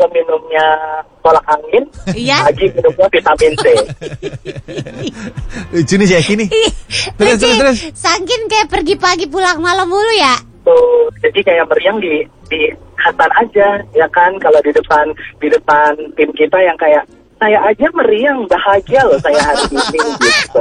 malam minumnya tolak angin, pagi minumnya vitamin C. Lucu nih Jackie nih. Terus. Saking kayak pergi pagi pulang malam mulu ya. Tuh, jadi kayak meriang di Hasan aja, ya kan? Kalau di depan tim kita yang kayak saya aja meriang, bahagia loh saya hari ini gitu.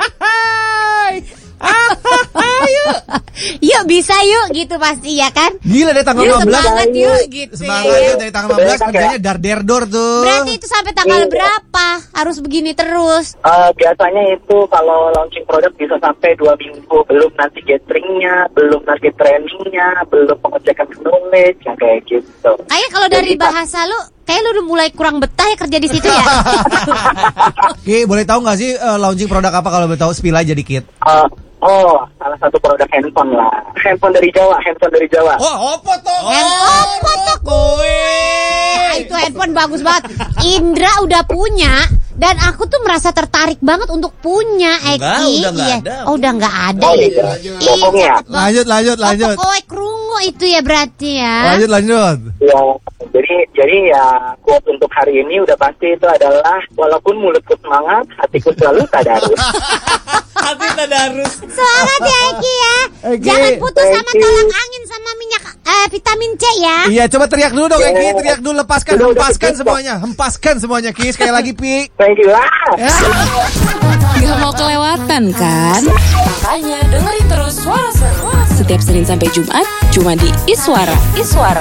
Yuk bisa yuk gitu pasti ya kan. Gila dari tanggal 15 semangat yuk gitu. Semangat ya dari tanggal 15 kerjanya dar-der-dor tuh. Berarti itu sampai tanggal berapa harus begini terus? Biasanya itu kalau launching produk bisa sampai 2 minggu. Belum nanti gatheringnya, belum nanti trainingnya, belum pengecekan knowledge yang kayak gitu. Kayak kalau dari bahasa lu kayak lu udah mulai kurang betah ya kerja di situ ya. Ki, boleh tahu nggak sih launching produk apa kalau boleh tahu spill aja dikit? Salah satu produk handphone lah. Handphone dari Jawa. Oh, apa tuh? Handphone tuh kue. Itu handphone bagus banget. Indra udah punya dan aku tuh merasa tertarik banget untuk punya Eki. Udah nggak ada. Oh, udah nggak ada Oh, ya. Bohongnya. Lanjut. Kowe krungu itu ya berarti ya. Lanjut. Ya, jadi ya quote untuk hari ini udah pasti itu adalah walaupun mulutku semangat, hatiku selalu tadarus. Hati tadarus. Semangat ya Eki ya. Eki, Jangan putus sama tolak angin sama minyak vitamin C ya. Iya, coba teriak dulu dong Eki, teriak dulu, lepaskan Udah, hempaskan semuanya Ki, sekali lagi Pi. Thank you lah. Gak mau kelewatan kan? Makanya dengerin terus Suara Seru setiap Senin sampai Jumat cuma di Iswara.